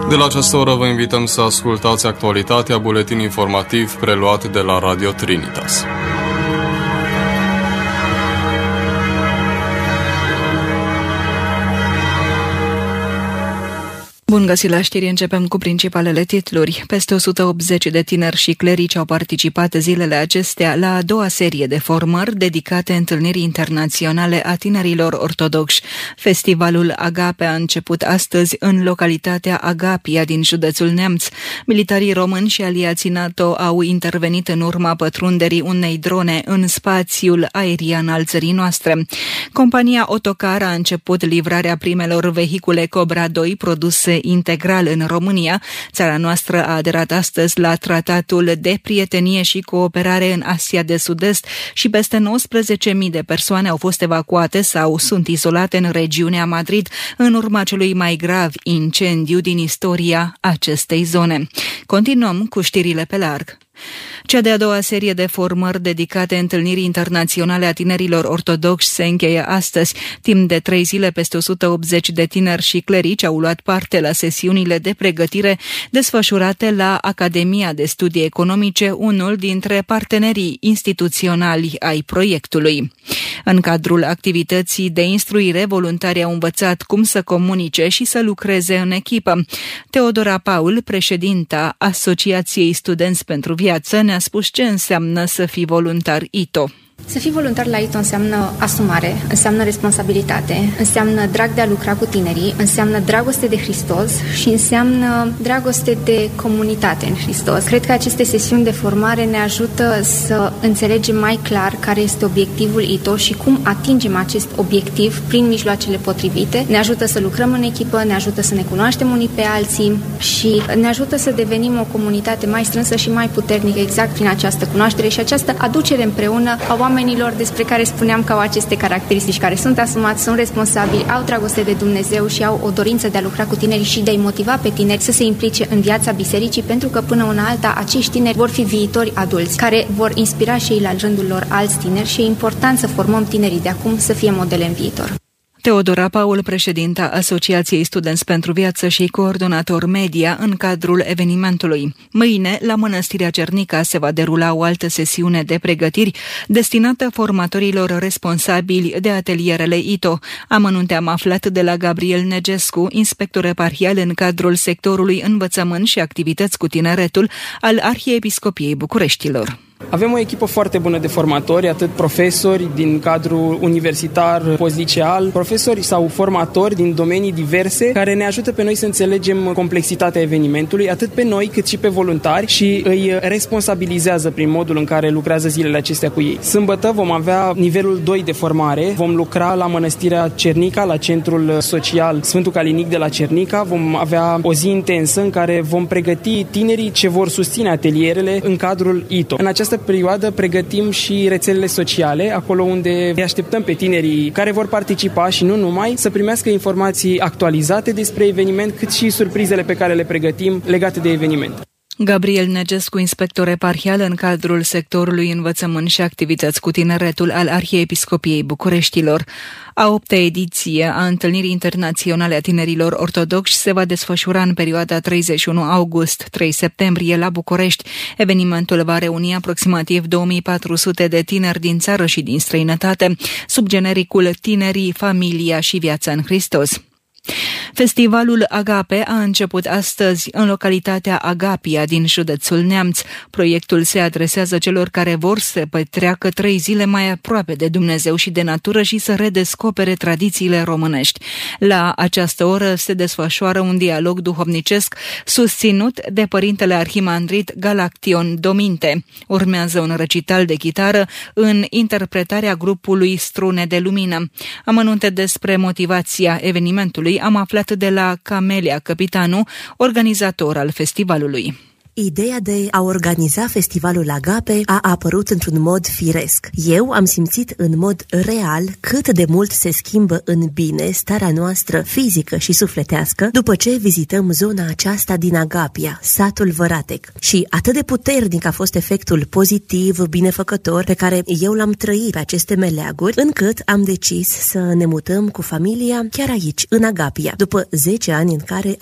De la această oră vă invităm să ascultați actualitatea, buletin informativ preluat de la Radio Trinitas. Bun găsit la știri, începem cu principalele titluri. Peste 180 de tineri și clerici au participat zilele acestea la a doua serie de formări dedicate întâlnirii internaționale a tinerilor ortodoxi. Festivalul Agape a început astăzi în localitatea Agapia din județul Neamț. Militarii români și aliații NATO au intervenit în urma pătrunderii unei drone în spațiul aerian al țării noastre. Compania Autocar a început livrarea primelor vehicule Cobra 2 produse integral în România. Țara noastră a aderat astăzi la Tratatul de Prietenie și Cooperare în Asia de Sud-Est și peste 19.000 de persoane au fost evacuate sau sunt izolate în regiunea Madrid în urma celui mai grav incendiu din istoria acestei zone. Continuăm cu știrile pe larg. Cea de-a doua serie de formări dedicate întâlnirii internaționale a tinerilor ortodoxi se încheie astăzi. Timp de 3 zile, peste 180 de tineri și clerici au luat parte la sesiunile de pregătire desfășurate la Academia de Studii Economice, unul dintre partenerii instituționali ai proiectului. În cadrul activității de instruire, voluntarii au învățat cum să comunice și să lucreze în echipă. Teodora Paul, președinta Asociației Studenți pentru Viață, ne-a spus ce înseamnă să fii voluntar ITO. Să fii voluntar la ITO înseamnă asumare, înseamnă responsabilitate, înseamnă drag de a lucra cu tinerii, înseamnă dragoste de Hristos și înseamnă dragoste de comunitate în Hristos. Cred că aceste sesiuni de formare ne ajută să înțelegem mai clar care este obiectivul ITO și cum atingem acest obiectiv prin mijloacele potrivite. Ne ajută să lucrăm în echipă, ne ajută să ne cunoaștem unii pe alții și ne ajută să devenim o comunitate mai strânsă și mai puternică exact prin această cunoaștere și această aducere împreună a oamenilor despre care spuneam că au aceste caracteristici, care sunt asumați, sunt responsabili, au dragoste de Dumnezeu și au o dorință de a lucra cu tinerii și de a-i motiva pe tineri să se implice în viața bisericii, pentru că până una alta acești tineri vor fi viitori adulți, care vor inspira și ei la rândul lor alți tineri și e important să formăm tinerii de acum să fie modele în viitor. Teodora Paul, președinta Asociației Studenți pentru Viață și coordonator media în cadrul evenimentului. Mâine, la Mănăstirea Cernica, se va derula o altă sesiune de pregătiri destinată formatorilor responsabili de atelierele ITO. Amănunte am aflat de la Gabriel Negescu, inspector eparhial în cadrul sectorului învățământ și activități cu tineretul al Arhiepiscopiei Bucureștilor. Avem o echipă foarte bună de formatori, atât profesori din cadrul universitar, postliceal, profesori sau formatori din domenii diverse, care ne ajută pe noi să înțelegem complexitatea evenimentului, atât pe noi cât și pe voluntari și îi responsabilizează prin modul în care lucrează zilele acestea cu ei. Sâmbătă vom avea nivelul 2 de formare, vom lucra la Mănăstirea Cernica, la Centrul Social Sfântul Calinic de la Cernica, vom avea o zi intensă în care vom pregăti tinerii ce vor susține atelierele în cadrul ITO. În această perioadă pregătim și rețelele sociale, acolo unde îi așteptăm pe tinerii care vor participa și nu numai, să primească informații actualizate despre eveniment, cât și surprizele pe care le pregătim legate de eveniment. Gabriel Negescu, inspector eparhial în cadrul sectorului învățământ și activități cu tineretul al Arhiepiscopiei Bucureștilor. A 8-a ediție a Întâlnirii Internaționale a Tinerilor Ortodoxi se va desfășura în perioada 31 august-3 septembrie la București. Evenimentul va reuni aproximativ 2400 de tineri din țară și din străinătate, sub genericul Tinerii, Familia și Viața în Hristos. Festivalul Agape a început astăzi în localitatea Agapia din județul Neamț. Proiectul se adresează celor care vor să petreacă 3 zile mai aproape de Dumnezeu și de natură și să redescopere tradițiile românești. La această oră se desfășoară un dialog duhovnicesc susținut de părintele arhimandrit Galaction Dominte. Urmează un recital de chitară în interpretarea grupului Strune de Lumină. Amănunte despre motivația evenimentului am aflat de la Camelia Căpitanu, organizator al festivalului. Ideea de a organiza festivalul Agape a apărut într-un mod firesc. Eu am simțit în mod real cât de mult se schimbă în bine starea noastră fizică și sufletească după ce vizităm zona aceasta din Agapia, satul Văratec. Și atât de puternic a fost efectul pozitiv, binefăcător pe care eu l-am trăit pe aceste meleaguri, încât am decis să ne mutăm cu familia chiar aici, în Agapia, după 10 ani în care